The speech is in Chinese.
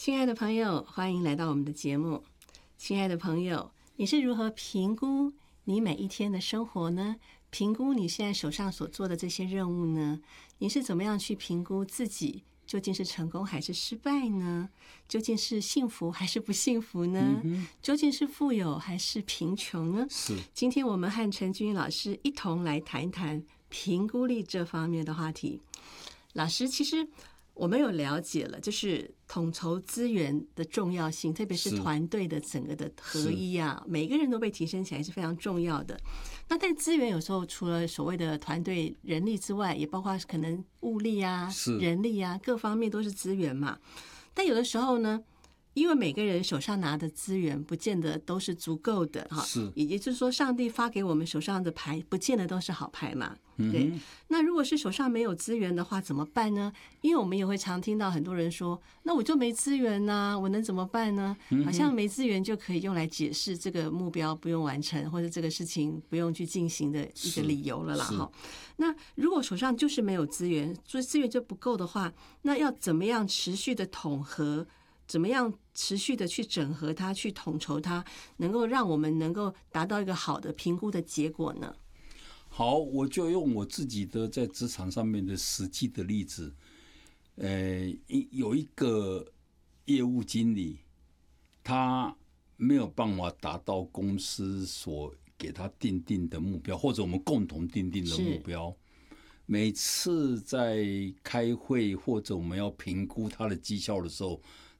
亲爱的朋友，欢迎来到我们的节目。亲爱的朋友，你是如何评估你每一天的生活呢？评估你现在手上所做的这些任务呢？你是怎么样去评估自己究竟是成功还是失败呢？究竟是幸福还是不幸福呢？究竟是富有还是贫穷呢？ 是。 今天我们和陈君老师一同来谈一谈评估力这方面的话题。老师，其实我们有了解了，就是统筹资源的重要性，特别是团队的整个的合一啊，每个人都被提升起来是非常重要的。那但资源有时候除了所谓的团队人力之外，也包括可能物力啊、人力啊，各方面都是资源嘛。但有的时候呢，因为每个人手上拿的资源不见得都是足够的哈，也就是说，上帝发给我们手上的牌不见得都是好牌嘛。对，那如果是手上没有资源的话，怎么办呢？因为我们也会常听到很多人说，那我就没资源啊，我能怎么办呢？好像没资源就可以用来解释这个目标不用完成，或者这个事情不用去进行的一个理由了啦哈。那如果手上就是没有资源，所以资源就不够的话，那要怎么样持续的统合？怎么样持续的去整合它，去统筹它，能够让我们能够达到一个好的评估的结果呢？ 好，我就用我自己的在职场上面的实际的例子。有一个业务经理，他没有办法达到公司所给他定的目标，或者我们共同定的目标。每次在开会或者我们要评估他的绩效的时候，